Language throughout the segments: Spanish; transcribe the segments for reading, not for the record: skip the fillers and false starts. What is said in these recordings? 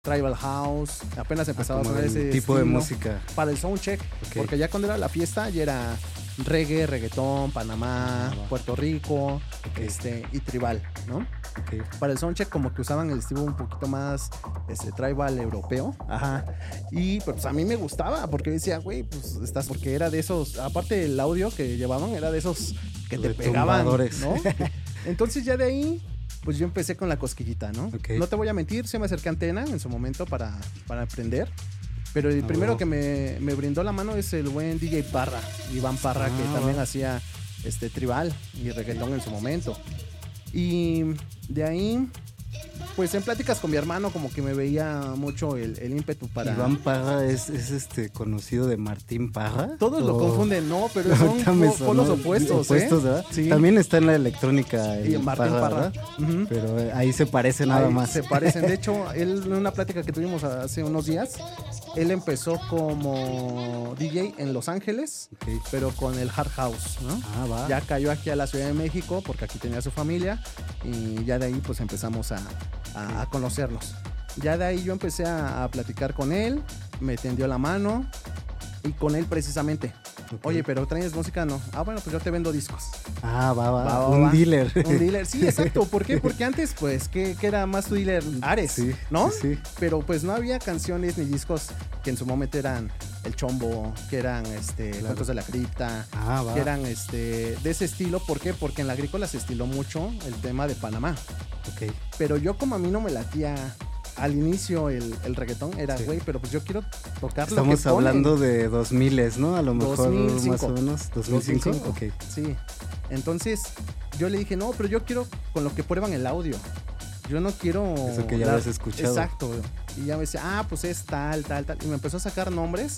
tribal house, apenas empezaba a sonar ese tipo de estilo música. para el soundcheck, porque ya cuando era la fiesta ya era reggae, reggaetón, Panamá, Puerto Rico, y tribal, ¿no? Para el soundcheck como que usaban el estilo un poquito más tribal europeo. Ajá. Y pues a mí me gustaba porque decía, güey, pues estás, porque era de esos, aparte del audio que llevaban, era de esos que te pegaban, ¿no? Entonces ya de ahí pues yo empecé con la cosquillita, ¿no? No te voy a mentir, se me acerqué a Antena en su momento para aprender. Pero el primero que me brindó la mano es el buen DJ Parra, Iván Parra, que también hacía tribal y reggaetón en su momento. Y de ahí, pues en pláticas con mi hermano como que me veía mucho el ímpetu para... Iván Parra es conocido de Martín Parra. Todos lo confunden, no, pero son polos opuestos, ¿verdad? Sí. También está en la electrónica y Martín Parra. Uh-huh. Pero ahí se parece nada más. Se parecen. De hecho, él en una plática que tuvimos hace unos días, él empezó como DJ en Los Ángeles, pero con el hard house, ¿no? Ya cayó aquí a la Ciudad de México porque aquí tenía su familia y ya de ahí pues empezamos a conocernos. Ya de ahí yo empecé a platicar con él, me tendió la mano y con él precisamente. Oye, pero ¿traes música? No. Bueno, pues yo te vendo discos. Va. Un dealer. Un dealer, sí, exacto. ¿Por qué? Porque antes, pues, ¿qué era más tu dealer? Ares, sí, ¿no? Sí. Pero pues no había canciones ni discos que en su momento eran El Chombo, que eran Cuentos de la Cripta, que eran de ese estilo. ¿Por qué? Porque en la agrícola se estiló mucho el tema de Panamá. Pero yo, como a mí no me latía al inicio el reggaetón, era güey, pero pues yo quiero tocar lo que Estamos hablando de 2000, ¿no? A lo mejor 2005. Más o menos 2005. Sí. Entonces yo le dije, no, pero yo quiero con lo que prueban el audio. Yo no quiero... Eso que ya habías escuchado. Exacto. Y ya me decía, pues es tal. Y me empezó a sacar nombres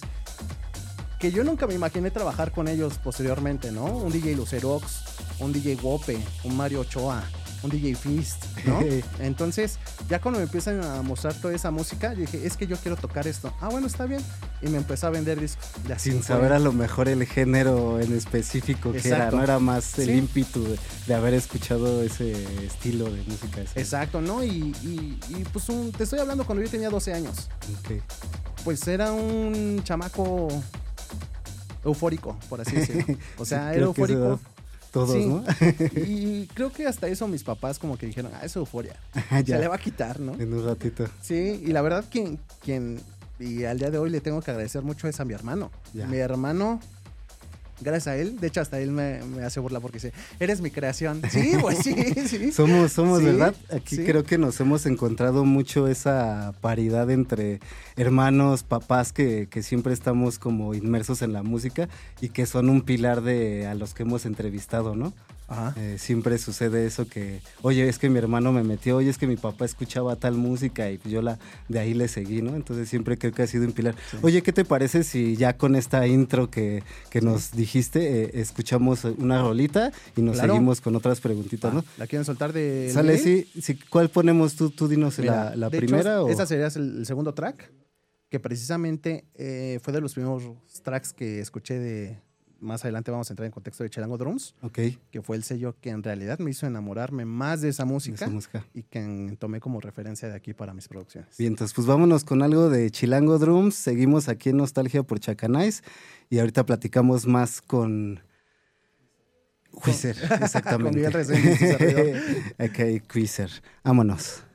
que yo nunca me imaginé trabajar con ellos posteriormente, ¿no? Un DJ Lucerox, un DJ Wope, un Mario Ochoa, un DJ Fist, ¿no? Entonces, ya cuando me empiezan a mostrar toda esa música, yo dije, es que yo quiero tocar esto. Bueno, está bien. Y me empezó a vender discos. Sin saber a lo mejor el género en específico que era, no era más el ímpetu de haber escuchado ese estilo de música. Exacto, ¿no? Y pues te estoy hablando cuando yo tenía 12 años. Pues era un chamaco eufórico, por así decirlo. O sea, era eufórico. Todos, ¿no? Y creo que hasta eso mis papás como que dijeron, es euforia. Se le va a quitar, ¿no? En un ratito. Sí, y la verdad quien y al día de hoy le tengo que agradecer mucho es a mi hermano. Mi hermano, gracias a él, de hecho hasta él me hace burla porque dice, eres mi creación. Sí, pues sí. Somos sí, ¿verdad? Aquí creo que nos hemos encontrado mucho esa paridad entre hermanos, papás que siempre estamos como inmersos en la música y que son un pilar a los que hemos entrevistado, ¿no? Siempre sucede eso que, oye, es que mi hermano me metió, oye, es que mi papá escuchaba tal música y yo de ahí le seguí, ¿no? Entonces siempre creo que ha sido un pilar. Oye, ¿qué te parece si ya con esta intro que nos dijiste, escuchamos una rolita y nos seguimos con otras preguntitas, ¿no? ¿La quieren soltar de...? Sale, sí. ¿Cuál ponemos tú? Tú dinos. Mira, la primera. Hecho, esa sería el segundo track, que precisamente fue de los primeros tracks que escuché más adelante vamos a entrar en contexto de Chilango Drums, que fue el sello que en realidad me hizo enamorarme más de esa música, y que tomé como referencia de aquí para mis producciones. Bien, entonces pues vámonos con algo de Chilango Drums, seguimos aquí en Nostalgia por Chacanais y ahorita platicamos más con Queezer, exactamente. Con Miguel Reséndiz, Queezer, vámonos.